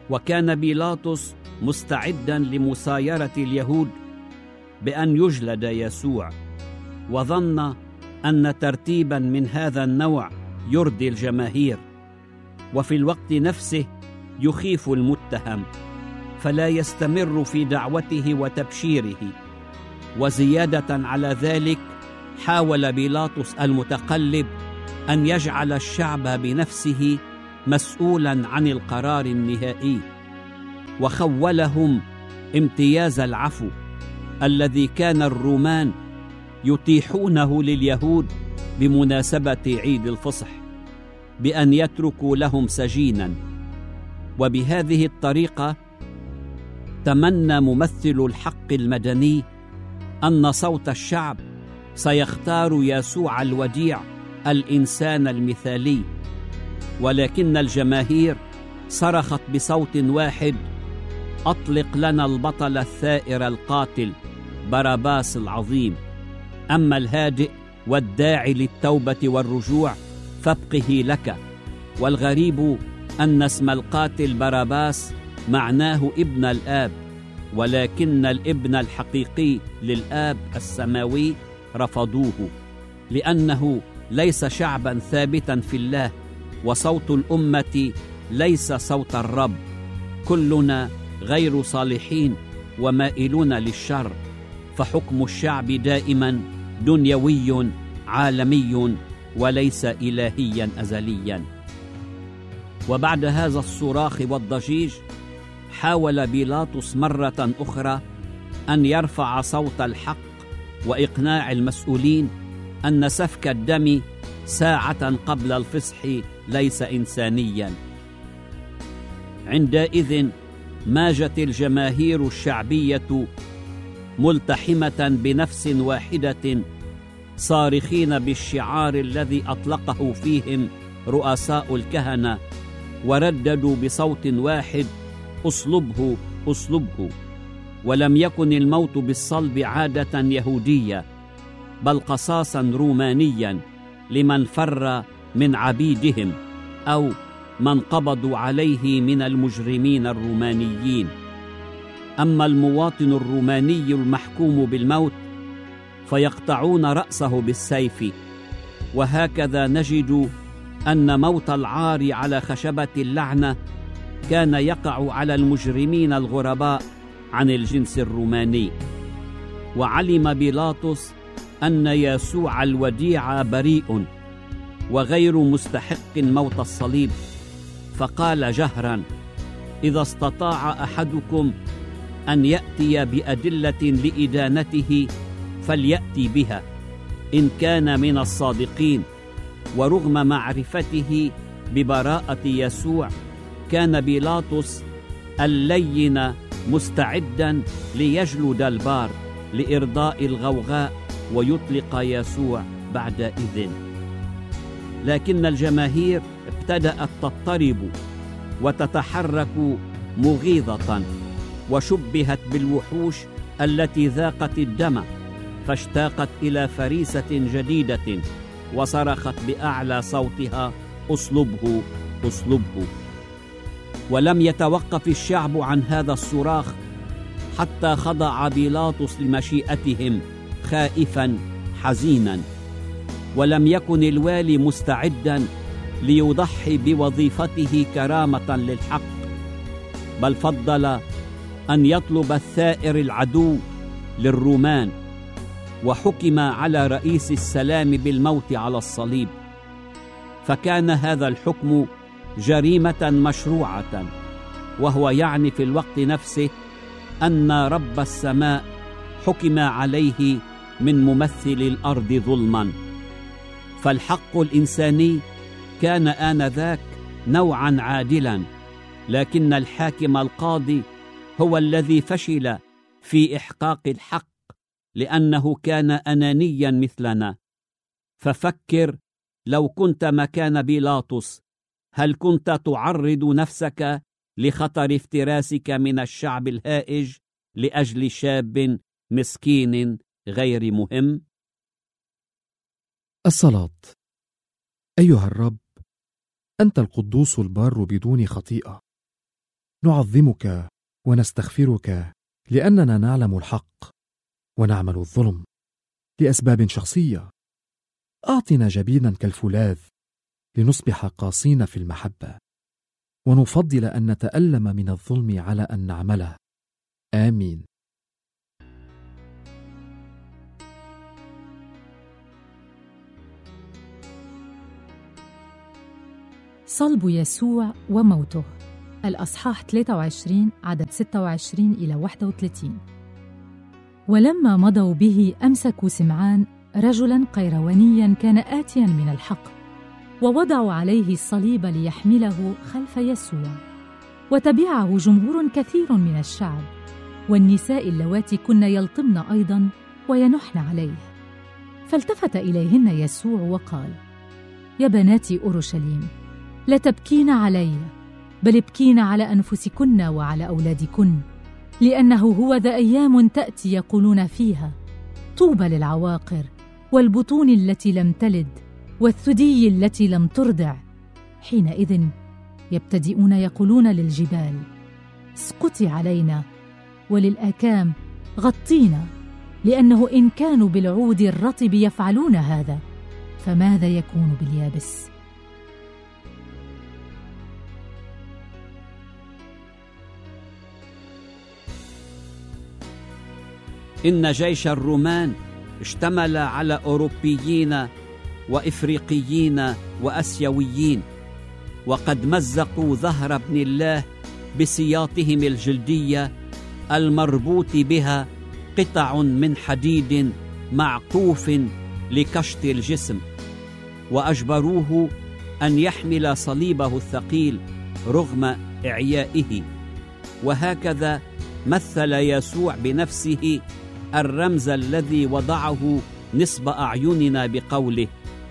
وكان بيلاطس مستعدا لمسايرة اليهود بأن يجلد يسوع، وظن أن ترتيبا من هذا النوع يرضي الجماهير، وفي الوقت نفسه يخيف المتهم، فلا يستمر في دعوته وتبشيره. وزيادة على ذلك حاول بيلاطس المتقلب أن يجعل الشعب بنفسه مسؤولا عن القرار النهائي، وخولهم امتياز العفو الذي كان الرومان يتيحونه لليهود بمناسبة عيد الفصح، بأن يتركوا لهم سجينا. وبهذه الطريقة تمنى ممثل الحق المدني أن صوت الشعب سيختار يسوع الوديع الإنسان المثالي، ولكن الجماهير صرخت بصوت واحد: أطلق لنا البطل الثائر القاتل باراباس العظيم، أما الهادئ والداعي للتوبة والرجوع فابقه لك. والغريب أن اسم القاتل باراباس معناه ابن الآب، ولكن الابن الحقيقي للآب السماوي رفضوه، لأنه ليس شعبا ثابتا في الله، وصوت الأمة ليس صوت الرب. كلنا غير صالحين ومائلون للشر، فحكم الشعب دائما دنيوي عالمي وليس إلهيا أزليا. وبعد هذا الصراخ والضجيج حاول بيلاطس مرة أخرى أن يرفع صوت الحق وإقناع المسؤولين أن سفك الدم ساعة قبل الفصح ليس إنسانيا. عندئذ ماجت الجماهير الشعبية ملتحمة بنفس واحدة، صارخين بالشعار الذي أطلقه فيهم رؤساء الكهنة، ورددوا بصوت واحد: أصلبه أصلبه. ولم يكن الموت بالصلب عادة يهودية، بل قصاصا رومانيا لمن فر من عبيدهم أو من قبضوا عليه من المجرمين الرومانيين. أما المواطن الروماني المحكوم بالموت فيقطعون رأسه بالسيف. وهكذا نجد أن موت العار على خشبة اللعنة كان يقع على المجرمين الغرباء عن الجنس الروماني. وعلم بيلاطس أن يسوع الوديع بريء وغير مستحق موت الصليب، فقال جهرا: إذا استطاع أحدكم أن يأتي بأدلة لإدانته فليأتي بها إن كان من الصادقين. ورغم معرفته ببراءة يسوع كان بيلاطس اللين مستعدا ليجلد البار لإرضاء الغوغاء ويطلق يسوع بعدئذ. لكن الجماهير ابتدأت تضطرب وتتحرك مغيظة، وشبهت بالوحوش التي ذاقت الدم، فاشتاقت إلى فريسة جديدة وصرخت بأعلى صوتها: أصلبه أصلبه. ولم يتوقف الشعب عن هذا الصراخ حتى خضع بيلاطس لمشيئتهم خائفا حزينا. ولم يكن الوالي مستعدا ليضحي بوظيفته كرامة للحق، بل فضل أن يطلب الثائر العدو للرومان، وحكم على رئيس السلام بالموت على الصليب. فكان هذا الحكم جريمة مشروعة، وهو يعني في الوقت نفسه أن رب السماء حكم عليه من ممثل الأرض ظلما. فالحق الإنساني كان آنذاك نوعا عادلا، لكن الحاكم القاضي هو الذي فشل في إحقاق الحق، لأنه كان أنانيا مثلنا. ففكر، لو كنت مكان بيلاطس هل كنت تعرض نفسك لخطر افتراسك من الشعب الهائج لأجل شاب مسكين غير مهم؟ الصلاة. أيها الرب، أنت القدوس البار بدون خطيئة، نعظمك ونستغفرك لأننا نعلم الحق ونعمل الظلم لأسباب شخصية. أعطنا جبينا كالفولاذ لنصبح قاسين في المحبة، ونفضل أن نتألم من الظلم على أن نعمله. آمين. صلب يسوع وموته، الأصحاح 23 عدد 26 إلى 31. ولما مضوا به أمسكوا سمعان رجلاً قيروانياً كان آتياً من الحقل، ووضعوا عليه الصليب ليحمله خلف يسوع، وتبعه جمهور كثير من الشعب، والنساء اللواتي كن يلطمن أيضاً وينحن عليه. فالتفت إليهن يسوع وقال: يا بنات أورشليم، لا تبكين علي، بل ابكين على أنفسكن وعلى أولادكن، لأنه هو ذا أيام تأتي يقولون فيها: طوبى للعواقر والبطون التي لم تلد والثدي التي لم ترضع. حينئذ يبتدئون يقولون للجبال: اسقطي علينا، وللآكام: غطينا، لأنه إن كانوا بالعود الرطب يفعلون هذا، فماذا يكون باليابس؟ إن جيش الرومان اشتمل على أوروبيين وإفريقيين وأسيويين، وقد مزقوا ظهر ابن الله بسياطهم الجلدية المربوط بها قطع من حديد معقوف لكشط الجسم، وأجبروه أن يحمل صليبه الثقيل رغم إعيائه. وهكذا مثل يسوع بنفسه الرمز الذي وضعه نصب أعيننا بقوله: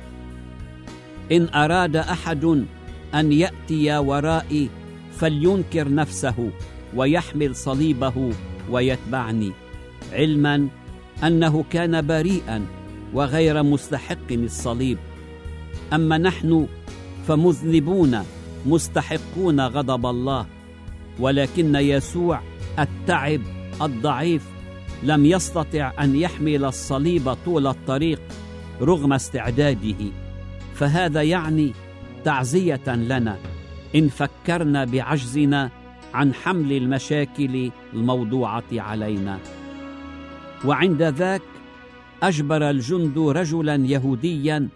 إن أراد أحد أن يأتي ورائي فلينكر نفسه ويحمل صليبه ويتبعني، علما أنه كان بريئا وغير مستحق الصليب. أما نحن فمذنبون مستحقون غضب الله، ولكن يسوع التعب الضعيف لم يستطع أن يحمل الصليب طول الطريق رغم استعداده، فهذا يعني تعزية لنا إن فكرنا بعجزنا عن حمل المشاكل الموضوعة علينا. وعند ذاك أجبر الجند رجلا يهوديا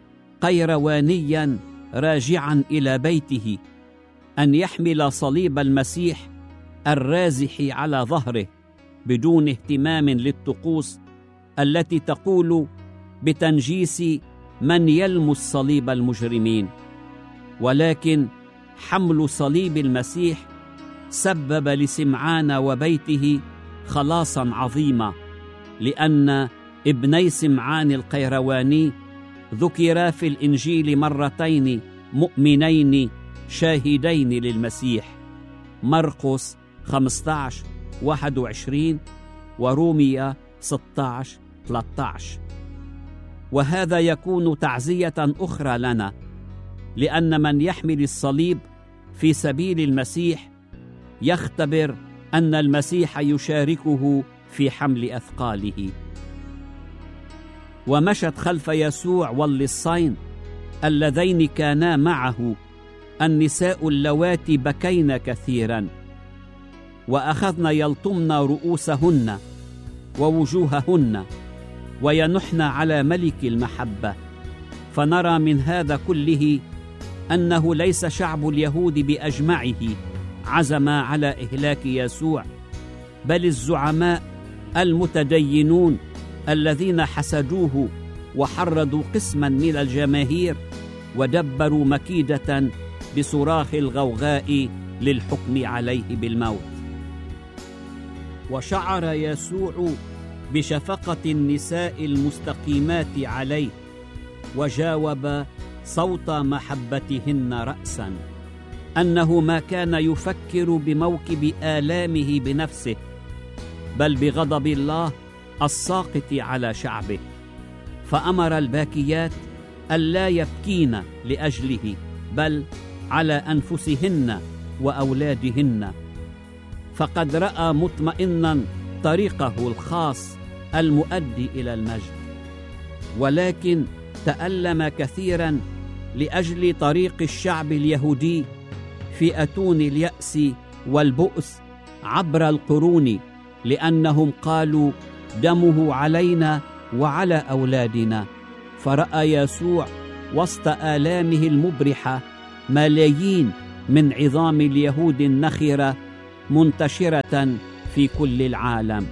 قيروانيا راجعا إلى بيته أن يحمل صليب المسيح الرازح على ظهره بدون اهتمام للطقوس التي تقول بتنجيس من يلمس صليب المجرمين. ولكن حمل صليب المسيح سبب لسمعان وبيته خلاصا عظيما، لأن ابني سمعان القيرواني ذكرا في الإنجيل مرتين مؤمنين شاهدين للمسيح، مرقس 15:21 ورومية 16:13. وهذا يكون تعزية أخرى لنا، لأن من يحمل الصليب في سبيل المسيح يختبر أن المسيح يشاركه في حمل أثقاله. ومشت خلف يسوع واللصين اللذين كانا معه النساء اللواتي بكين كثيرا، وأخذن يلطمن رؤوسهن ووجوههن وينحن على ملك المحبة. فنرى من هذا كله أنه ليس شعب اليهود بأجمعه عزم على إهلاك يسوع، بل الزعماء المتدينون الذين حسدوه وحرضوا قسما من الجماهير ودبروا مكيدة بصراخ الغوغاء للحكم عليه بالموت. وشعر يسوع بشفقة النساء المستقيمات عليه، وجاوب صوت محبتهن رأسا أنه ما كان يفكر بموكب آلامه بنفسه، بل بغضب الله الساقط على شعبه، فأمر الباكيات ألا يبكين لأجله، بل على أنفسهن وأولادهن فقد رأى مطمئنا طريقه الخاص المؤدي إلى المجد، ولكن تألم كثيرا لأجل طريق الشعب اليهودي في أتون اليأس والبؤس عبر القرون، لأنهم قالوا دمه علينا وعلى أولادنا. فرأى يسوع وسط آلامه المبرحة ملايين من عظام اليهود النخرة منتشرة في كل العالم،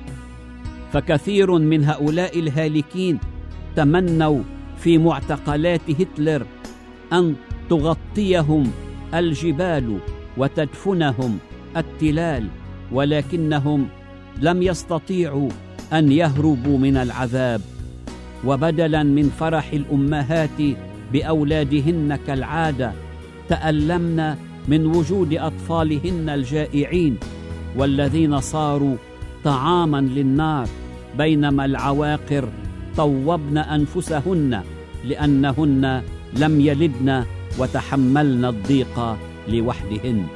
فكثير من هؤلاء الهالكين تمنوا في معتقلات هتلر أن تغطيهم الجبال وتدفنهم التلال، ولكنهم لم يستطيعوا أن يهربوا من العذاب. وبدلا من فرح الأمهات بأولادهن كالعادة، تألمن من وجود أطفالهن الجائعين والذين صاروا طعاما للنار، بينما العواقر طوبن أنفسهن لأنهن لم يلدن وتحملن الضيق لوحدهن.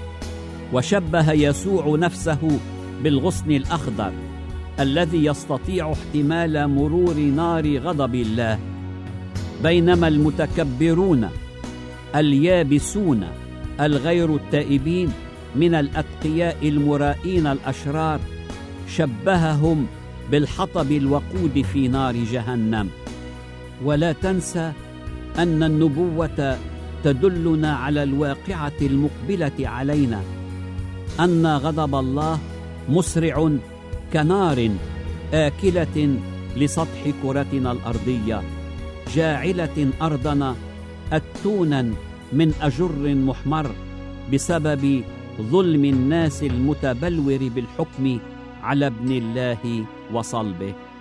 وشبه يسوع نفسه بالغصن الأخضر الذي يستطيع احتمال مرور نار غضب الله، بينما المتكبرون اليابسون الغير التائبين من الأتقياء المرائين الأشرار شبههم بالحطب الوقود في نار جهنم. ولا تنسى أن النبوة تدلنا على الواقعة المقبلة علينا، أن غضب الله مسرع كنار آكلة لسطح كرتنا الأرضية، جاعلة أرضنا أتونا من أجر محمر بسبب ظلم الناس المتبلور بالحكم على ابن الله وصلبه.